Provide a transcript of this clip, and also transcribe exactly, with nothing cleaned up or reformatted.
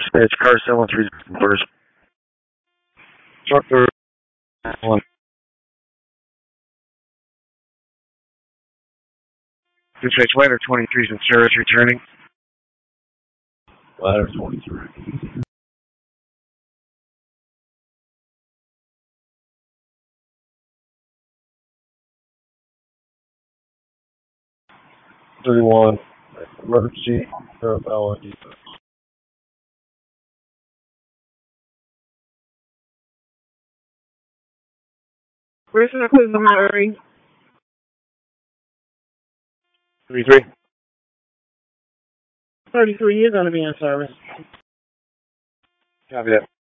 Dispatch, car seven three quarters. Truck third one. Dispatch, ladder twenty-three is in service, returning. Ladder twenty-three. thirty-one. Emergency. Parabellum defense. Where's the Cleveland Mary? thirty-three. thirty-three, you're going to be in service. Copy that.